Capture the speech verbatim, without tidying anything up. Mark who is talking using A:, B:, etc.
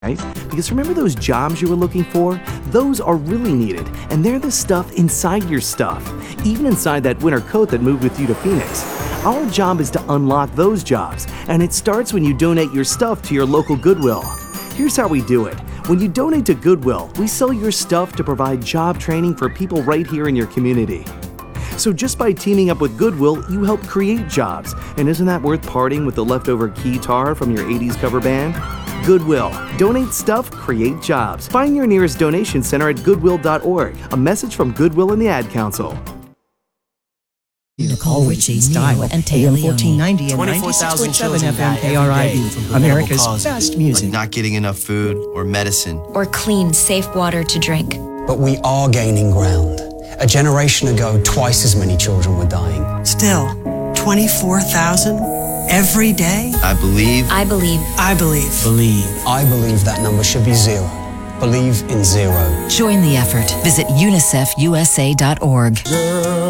A: Right? Because remember those jobs you were looking for? Those are really needed, and they're the stuff inside your stuff, even inside that winter coat that moved with you to Phoenix. Our job is to unlock those jobs, and it starts when you donate your stuff to your local Goodwill. Here's how we do it. When you donate to Goodwill, we sell your stuff to provide job training for people right here in your community. So just by teaming up with Goodwill, you help create jobs. And isn't that worth parting with the leftover guitar from your eighties cover band? Goodwill. Donate stuff, create jobs. Find your nearest donation center at goodwill dot org. A message from Goodwill and the Ad Council.
B: Nicole Richie, Style, and Taylor fourteen ninety and ninety-six point seven F M K R I B, America's best music.
C: Like not getting enough food or medicine.
D: Or clean, safe water to drink.
E: But we are gaining ground. A generation ago, twice as many children were dying.
F: Still, twenty-four thousand every day?
C: I believe.
D: I believe.
F: I believe.
E: Believe. I believe that number should be zero. Believe in zero.
B: Join the effort. Visit unicef u s a dot org.